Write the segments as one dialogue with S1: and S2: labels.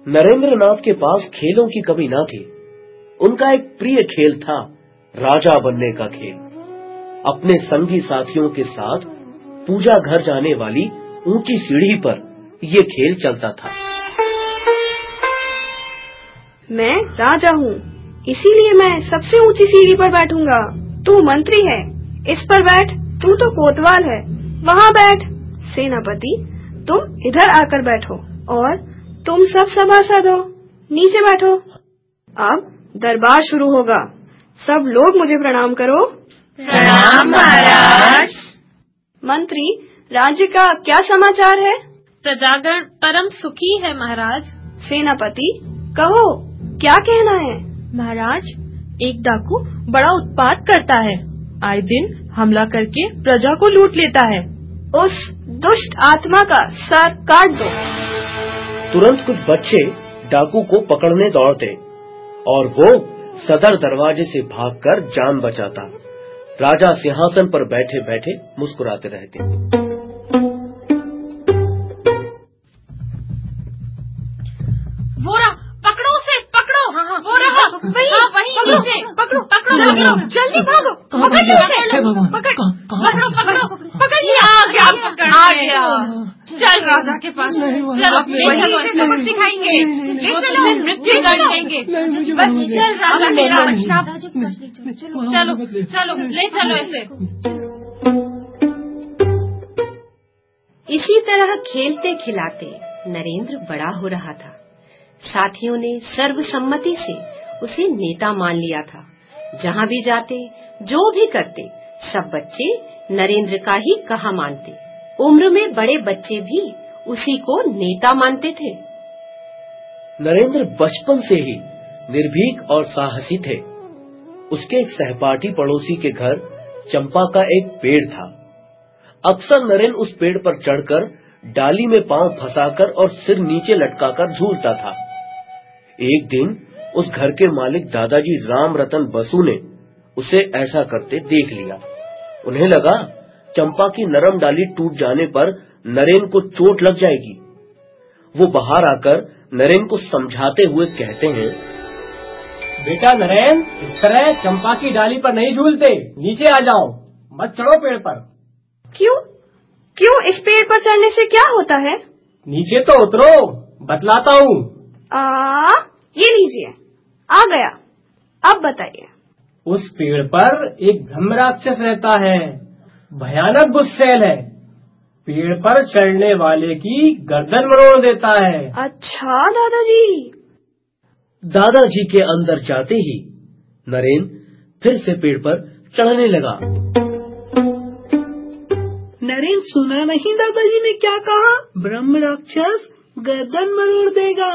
S1: नरेंद्र नाथ के पास खेलों की कमी ना थी। उनका एक प्रिय खेल था राजा बनने का खेल। अपने संगी साथियों के साथ पूजा घर जाने वाली ऊंची सीढ़ी पर यह खेल चलता था।
S2: मैं राजा हूँ, इसीलिए मैं सबसे ऊंची सीढ़ी पर बैठूंगा। तू मंत्री है, इस पर बैठ। तू तो कोतवाल है, वहाँ बैठ। सेनापति, तुम इधर आकर बैठो। और तुम सब सभासद हो, नीचे बैठो। अब दरबार शुरू होगा, सब लोग मुझे प्रणाम करो।
S3: प्रणाम महाराज।
S2: मंत्री, राज्य का क्या समाचार है?
S3: प्रजागण परम सुखी है महाराज।
S2: सेनापति, कहो क्या कहना है?
S4: महाराज, एक डाकू बड़ा उत्पात करता है, आए दिन हमला करके प्रजा को लूट लेता है।
S2: उस दुष्ट आत्मा का सर काट दो।
S1: तुरंत कुछ बच्चे डाकू को पकड़ने दौड़ते और वो सदर दरवाजे से भागकर जान बचाता। राजा सिंहासन पर बैठे बैठे मुस्कुराते रहते।
S3: वो रहा, पकड़ो उसे, पकड़ो। वो रहा, वही नीचे। पकड़ो, जल्दी भागो। पकड़ लिया। आ गया। चल राजा के पास, चलो सबक सिखाएंगे, नृत्य करेंगे। बस चल राजा मेरा बच्चा, चलो ले चलो इसे।
S5: इसी तरह खेलते खिलाते नरेंद्र बड़ा हो रहा था। साथियों ने सर्वसम्मति से उसे नेता मान लिया था। जहाँ भी जाते, जो भी करते, सब बच्चे नरेंद्र का ही कहा मानते। उम्र में बड़े बच्चे भी उसी को नेता मानते थे।
S1: नरेंद्र बचपन से ही निर्भीक और साहसी थे। उसके एक सहपाठी पड़ोसी के घर चंपा का एक पेड़ था। अक्सर नरेंद्र उस पेड़ पर चढ़कर डाली में पांव फंसाकर और सिर नीचे लटकाकर झूलता था। एक दिन उस घर के मालिक दादाजी राम रतन बसु ने उसे ऐसा करते देख लिया। उन्हें लगा चंपा की नरम डाली टूट जाने पर नरेंद्र को चोट लग जाएगी। वो बाहर आकर नरेंद्र को समझाते हुए कहते हैं,
S6: बेटा नरेंद्र, इस तरह चंपा की डाली पर नहीं झूलते, नीचे आ जाओ, मत चढ़ो पेड़ पर।
S2: क्यों इस पेड़ पर चढ़ने से क्या होता है?
S6: नीचे तो उतरो, बतलाता हूँ।
S2: ये लीजिए, आ गया। अब बताइए।
S6: उस पेड़ पर एक ब्रह्म राक्षस रहता है, भयानक गुस्सैल है। पेड़ पर चढ़ने वाले की गर्दन मरोड़ देता है।
S2: अच्छा दादाजी।
S1: दादाजी के अंदर जाते ही नरेंद्र फिर से पेड़ पर चढ़ने लगा।
S7: नरेंद्र, सुना नहीं दादाजी ने क्या कहा? ब्रह्म राक्षस गर्दन मरोड़ देगा।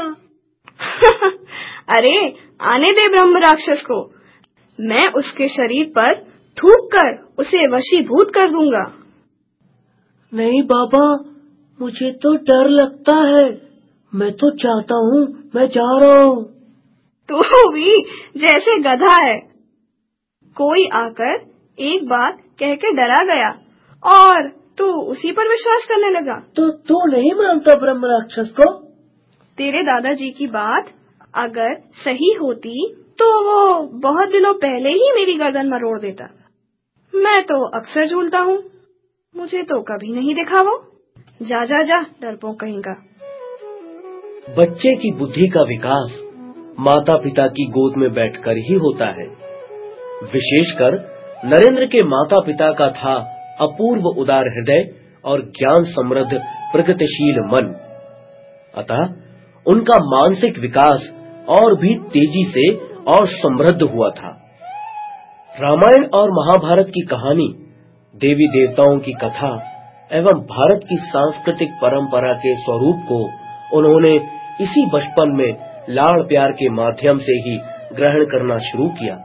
S2: अरे आने दे ब्रह्म राक्षस को, मैं उसके शरीर पर थूक कर उसे वशीभूत कर दूंगा।
S7: नहीं बाबा, मुझे तो डर लगता है। मैं तो चाहता हूँ, मैं जा रहा हूँ।
S2: तू भी जैसे गधा है। कोई आकर एक बात कह के डरा गया और तू उसी पर विश्वास करने लगा।
S7: तो तू नहीं मानता ब्रह्म राक्षस को?
S2: तेरे दादाजी की बात अगर सही होती तो वो बहुत दिनों पहले ही मेरी गर्दन मरोड़ देता। मैं तो अक्सर झूलता हूँ, मुझे तो कभी नहीं दिखा वो। जा जा जा, डरपोक कहीं का।
S1: बच्चे की बुद्धि का विकास माता पिता की गोद में बैठकर ही होता है। विशेषकर नरेंद्र के माता पिता का था अपूर्व उदार हृदय और ज्ञान समृद्ध प्रगतिशील मन। अतः उनका मानसिक विकास और भी तेजी से और समृद्ध हुआ था। रामायण और महाभारत की कहानी, देवी देवताओं की कथा एवं भारत की सांस्कृतिक परंपरा के स्वरूप को उन्होंने इसी बचपन में लाड़ प्यार के माध्यम से ही ग्रहण करना शुरू किया।